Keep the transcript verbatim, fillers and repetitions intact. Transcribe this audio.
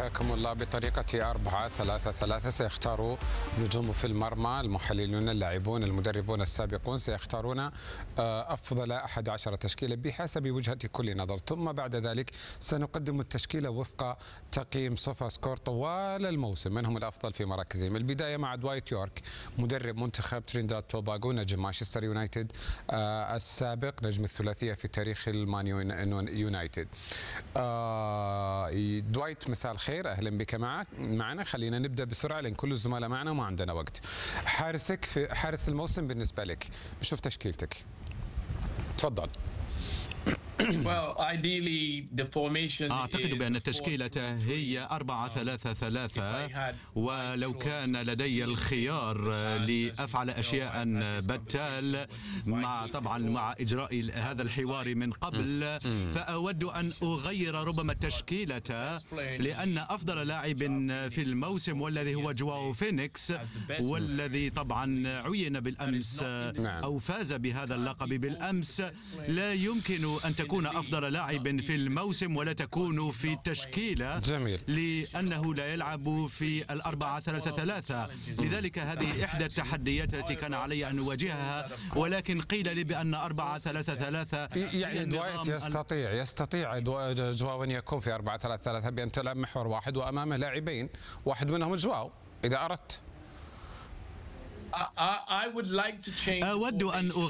حياكم الله. بطريقة أربعة ثلاثة ثلاثة سيختار نجوم في المرمى، المحللون، اللاعبون، المدربون السابقون سيختارون أفضل أحد عشر تشكيلة بحسب وجهة كل نظر، ثم بعد ذلك سنقدم التشكيلة وفق تقييم سوفا سكور طوال الموسم، من هم الأفضل في مراكزهم. البداية مع دوايت يورك، مدرب منتخب ترينداد توباغو، نجم مانشستر يونايتد السابق، نجم الثلاثية في تاريخ المان يونايتد. دوايت مساء الخير، اهلا بك معك معنا. خلينا نبدا بسرعه لان كل الزملاء معنا وما عندنا وقت. حارسك في حارس الموسم بالنسبه لك، شوف تشكيلتك، تفضل. أعتقد بأن التشكيلة هي أربعة ثلاثة ثلاثة، ولو كان لدي الخيار لأفعل أشياء بتال مع طبعا مع إجراء هذا الحوار من قبل، فأود أن أغير ربما التشكيلة، لأن أفضل لاعب في الموسم والذي هو جواو فينيكس، والذي طبعا عين بالأمس أو فاز بهذا اللقب بالأمس، لا يمكن أن تكون أفضل لاعب في الموسم ولا تكون في التشكيلة. جميل. لأنه لا يلعب في الأربعة ثلاثة ثلاثة، لذلك هذه إحدى التحديات التي كان علي أن أواجهها، ولكن قيل لي بأن أربعة ثلاثة ثلاثة يعني دوايت يستطيع يستطيع جواو أن يكون في أربعة ثلاثة ثلاثة بأن تلعب محور واحد وأمامه لاعبين، واحد منهم جواو إذا أردت. أود أن